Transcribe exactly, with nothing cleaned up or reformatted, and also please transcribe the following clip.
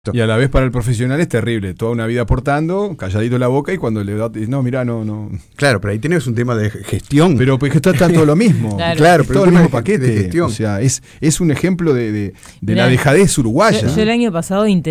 Y a la vez para el profesional es terrible, toda una vida aportando, calladito la boca y cuando le da, no, mirá, no, no. Claro, pero ahí tienes un tema de gestión. Pero pues que está todo lo mismo. Claro, claro, es pero todo el tema mismo de- paquete. de gestión. O sea, es, es un ejemplo de, de, de Mirá, la dejadez uruguaya. Yo, yo el año pasado